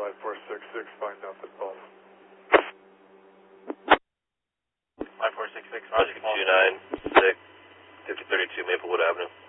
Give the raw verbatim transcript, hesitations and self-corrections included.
Charlie four six six, find out the pulse. Line four six six, Roger, two nine six, fifty thirty-two Maplewood Avenue.